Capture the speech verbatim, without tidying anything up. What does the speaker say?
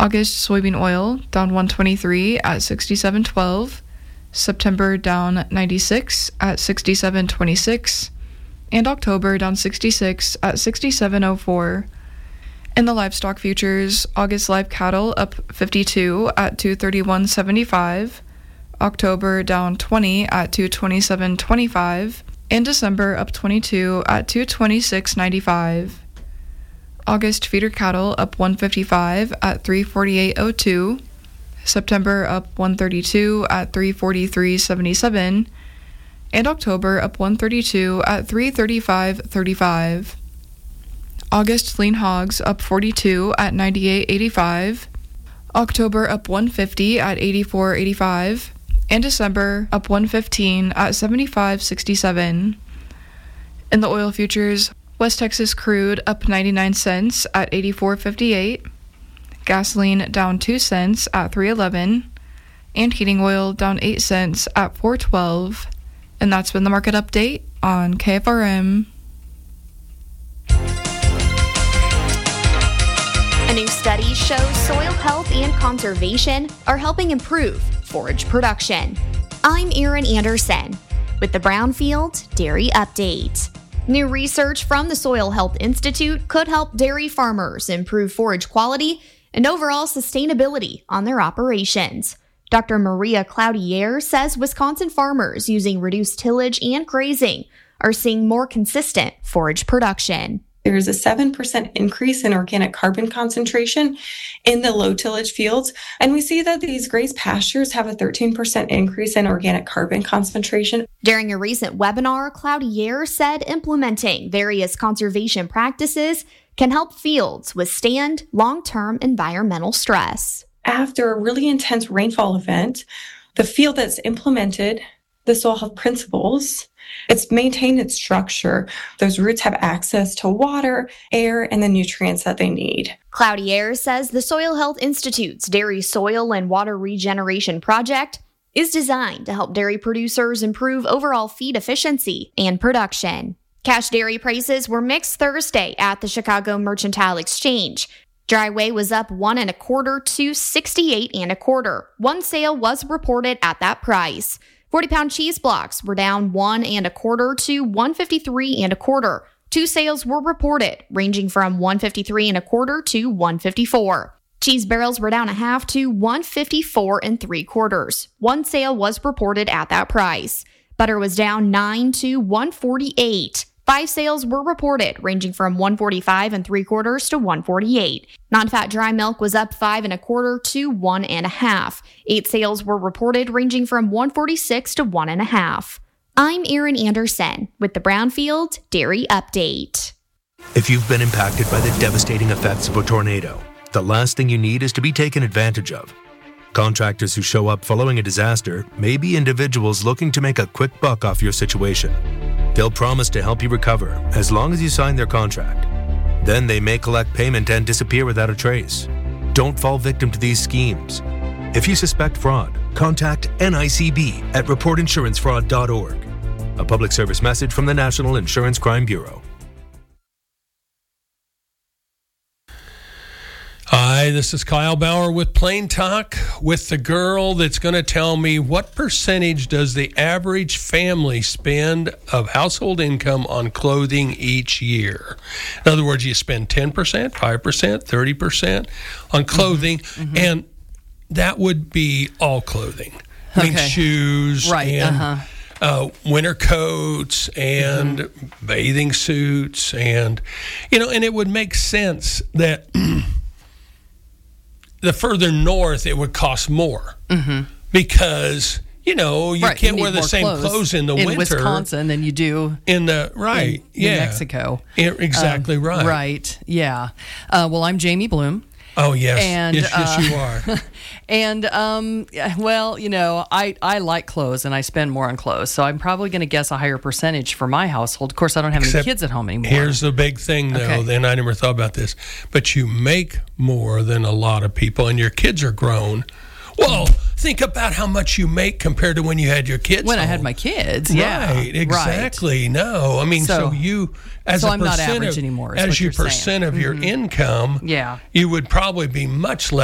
August soybean oil down one twenty-three at sixty-seven twelve. September down ninety-six at sixty-seven twenty-six. And October down sixty-six at sixty-seven oh four. In the livestock futures, August live cattle up fifty-two at two thirty-one seventy-five, October down twenty at two twenty-seven twenty-five, and December up twenty-two at two twenty-six ninety-five. August feeder cattle up one fifty-five at three forty-eight oh two, September up one thirty-two at three forty-three seventy-seven, and October up one thirty-two at three thirty-five thirty-five. August lean hogs up forty-two at ninety-eight eighty-five, October up one fifty at eighty-four eighty-five, and December up one fifteen at seventy-five sixty-seven. In the oil futures, West Texas crude up ninety-nine cents at eighty-four fifty-eight, gasoline down two cents at three eleven, and heating oil down eight cents at four twelve. And that's been the market update on K F R M. A new study shows soil health and conservation are helping improve forage production. I'm Erin Anderson with the Brownfield Dairy Update. New research from the Soil Health Institute could help dairy farmers improve forage quality and overall sustainability on their operations. Doctor Maria Cloutier says Wisconsin farmers using reduced tillage and grazing are seeing more consistent forage production. There's a seven percent increase in organic carbon concentration in the low tillage fields. And we see that these grazed pastures have a thirteen percent increase in organic carbon concentration. During a recent webinar, Cloutier said implementing various conservation practices can help fields withstand long-term environmental stress. After a really intense rainfall event, the field that's implemented the soil health principles, it's maintained its structure. Those roots have access to water, air, and the nutrients that they need. Cloutier says the Soil Health Institute's Dairy Soil and Water Regeneration Project is designed to help dairy producers improve overall feed efficiency and production. Cash dairy prices were mixed Thursday at the Chicago Mercantile Exchange. Dry whey was up one and a quarter to sixty-eight and a quarter. One sale was reported at that price. forty-pound cheese blocks were down one and a quarter to one fifty-three and a quarter. Two sales were reported, ranging from one fifty-three and a quarter to one fifty-four. Cheese barrels were down a half to one fifty-four and three quarters. One sale was reported at that price. Butter was down nine to one forty-eight. Five sales were reported, ranging from one forty-five and three quarters to one forty-eight. Non-fat dry milk was up five and a quarter to one and a half. Eight sales were reported, ranging from one forty-six to one and a half. I'm Erin Anderson with the Brownfield Dairy Update. If you've been impacted by the devastating effects of a tornado, the last thing you need is to be taken advantage of. Contractors who show up following a disaster may be individuals looking to make a quick buck off your situation. They'll promise to help you recover as long as you sign their contract. Then they may collect payment and disappear without a trace. Don't fall victim to these schemes. If you suspect fraud, contact N I C B at report insurance fraud dot org. A public service message from the National Insurance Crime Bureau. Hi, this is Kyle Bauer with Plain Talk with the girl that's going to tell me what percentage does the average family spend of household income on clothing each year. In other words, you spend ten percent, five percent, thirty percent on clothing, mm-hmm. and that would be all clothing. I mean, okay. shoes right, and uh-huh. uh, winter coats and mm-hmm. bathing suits, and, you know, and it would make sense that the further north, it would cost more mm-hmm. because, you know, you right. can't you wear the same clothes, clothes in the in winter. In Wisconsin than you do in the, right, in yeah. New Mexico. Yeah, exactly um, right. Right, yeah. Uh, well, I'm Jamie Bloom. Oh, yes. And, yes, yes, uh, you are. and, um, well, you know, I, I like clothes and I spend more on clothes. So I'm probably going to guess a higher percentage for my household. Of course, I don't have Except any kids at home anymore. Here's the big thing, though, okay. and I never thought about this. But you make more than a lot of people and your kids are grown. Well, think about how much you make compared to when you had your kids When home. I had my kids, yeah. Right, exactly. Right. No, I mean, so, so you, as so a I'm not percent average of, anymore, as your you're percent saying. of your mm-hmm. income, yeah. you would probably be much less